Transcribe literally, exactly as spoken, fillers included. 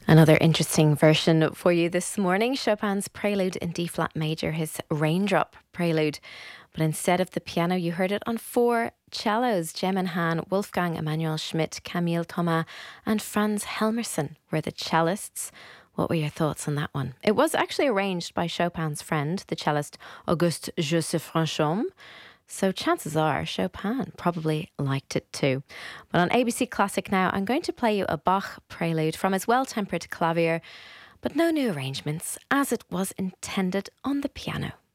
Another interesting version for you this morning. Chopin's Prelude in D flat major, his Raindrop Prelude. But instead of the piano, you heard it on four cellos. Gemma Hahn, Wolfgang Emanuel Schmidt, Camille Thomas and Franz Helmerson were the cellists. What were your thoughts on that one? It was actually arranged by Chopin's friend, the cellist Auguste Joseph Franchomme. So chances are Chopin probably liked it too. But on A B C Classic now, I'm going to play you a Bach prelude from his Well-Tempered Clavier, but no new arrangements, as it was intended on the piano.